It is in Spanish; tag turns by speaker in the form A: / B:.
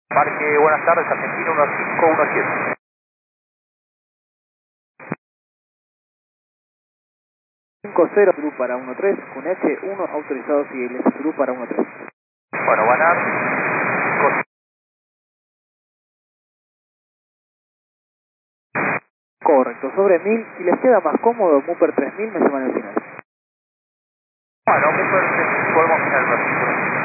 A: Parque, buenas tardes, Argentina 1517.
B: 50 Zulu para 13, con H1 autorizado civil, Zulu para 13.
A: Bueno, Banar,
B: Correcto, sobre 1000, si les queda más cómodo, Mupper 3000 me llaman al final.
A: bueno, podemos finalizar.